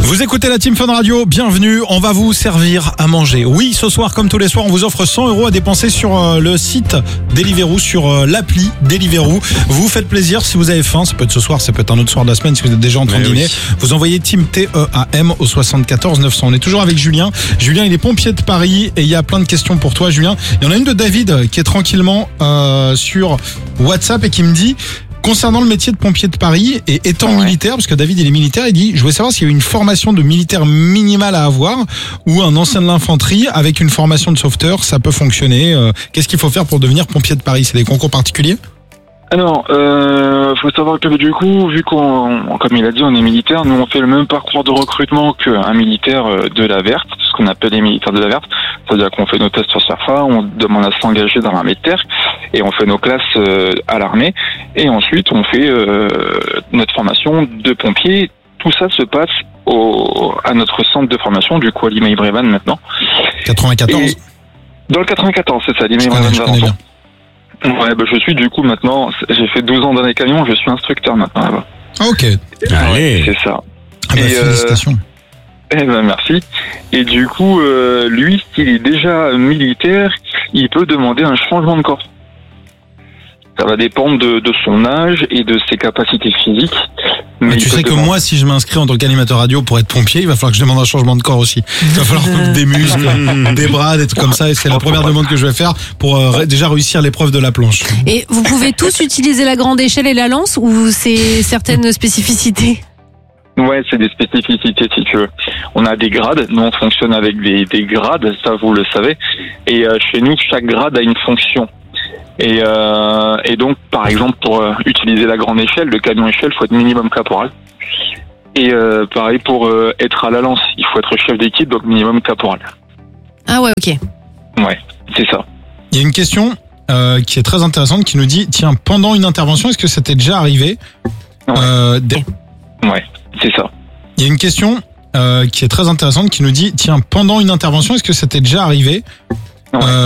Vous écoutez la Team Fun Radio, bienvenue, on va vous servir à manger. Oui, ce soir, comme tous les soirs, on vous offre 100 € à dépenser sur le site Deliveroo, sur l'appli Deliveroo. Vous faites plaisir si vous avez faim, ça peut être ce soir, ça peut être un autre soir de la semaine, si vous êtes déjà en train de dîner. Oui. Vous envoyez Team TEAM au 74 900. On est toujours avec Julien. Julien, il est pompier de Paris et il y a plein de questions pour toi, Julien. Il y en a une de David qui est tranquillement sur WhatsApp et qui me dit... Concernant le métier de pompier de Paris et étant militaire, parce que David il est militaire, il dit je voulais savoir s'il y a une formation de militaire minimale à avoir ou un ancien de l'infanterie avec une formation de sauveteur, ça peut fonctionner. Qu'est-ce qu'il faut faire pour devenir pompier de Paris? C'est des concours particuliers? Alors, faut savoir que du coup, vu qu'on, comme il a dit, on est militaire, nous on fait le même parcours de recrutement qu'un militaire de la Verte, ce qu'on appelle les militaires de la Verte. C'est-à-dire qu'on fait nos tests sur SERFA, on demande à s'engager dans l'armée de terre et on fait nos classes à l'armée. Et ensuite, on fait notre formation de pompier. Tout ça se passe à notre centre de formation, du coup à Limeil-Brévannes maintenant. 94 et dans le 94, c'est ça, Limeil-Brévannes. Ouais, je suis du coup maintenant, j'ai fait 12 ans dans les camions, je suis instructeur maintenant là-bas. Ok. Allez. C'est ça. Ah bah, félicitations. Merci. Et du coup, lui, s'il est déjà militaire, il peut demander un changement de corps. Ça va dépendre de son âge et de ses capacités physiques. Mais tu sais que moi, si je m'inscris en tant qu'animateur radio pour être pompier, il va falloir que je demande un changement de corps aussi. Il va falloir des muscles, des bras, des trucs comme ça. Et c'est la première demande que je vais faire pour déjà réussir l'épreuve de la planche. Et vous pouvez tous utiliser la grande échelle et la lance ou c'est certaines spécificités? Ouais, c'est des spécificités si tu veux. On a des grades, nous on fonctionne avec des grades, ça vous le savez. Et chez nous, chaque grade a une fonction. Et donc, par exemple, pour utiliser la grande échelle, le camion échelle, il faut être minimum caporal. Et pareil, pour être à la lance, il faut être chef d'équipe, donc minimum caporal. Ah ouais, ok. Ouais, c'est ça. Il y a une question qui est très intéressante qui nous dit, tiens, pendant une intervention, est-ce que ça t'est déjà arrivé Ouais, c'est ça. Il y a une question qui est très intéressante qui nous dit, tiens, pendant une intervention, est-ce que ça t'est déjà arrivé